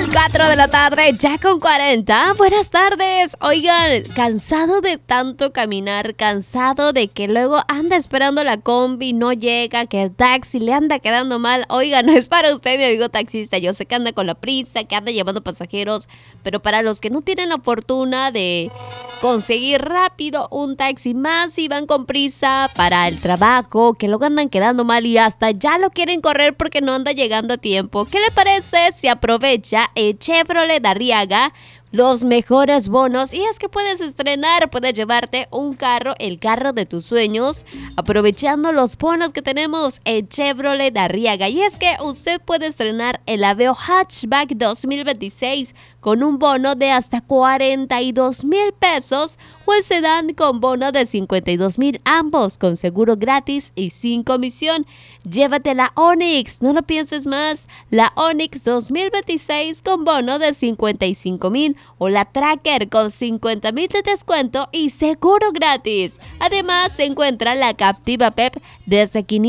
4 de la tarde, ya con 40. Buenas tardes. Oigan, cansado de tanto caminar, cansado de que luego anda esperando la combi, no llega, que el taxi le anda quedando mal. Oigan, no es para usted, mi amigo taxista. Yo sé que anda con la prisa, que anda llevando pasajeros, pero para los que no tienen la fortuna de conseguir rápido un taxi, más si van con prisa para el trabajo, que luego andan quedando mal y hasta ya lo quieren correr porque no anda llegando a tiempo. ¿Qué le parece si aprovecha el Chevrolet Arriaga los mejores bonos? Y es que puedes llevarte un carro, el carro de tus sueños, aprovechando los bonos que tenemos en Chevrolet Arriaga. Y es que usted puede estrenar el Aveo Hatchback 2026 con un bono de hasta 42,000 pesos o el sedán con bono de 52,000, ambos con seguro gratis y sin comisión. Llévate la Onix, no lo pienses más, la Onix 2026 con bono de 55,000 o la Tracker con 50,000 de descuento y seguro gratis. Además se encuentra la Captiva PEP desde 500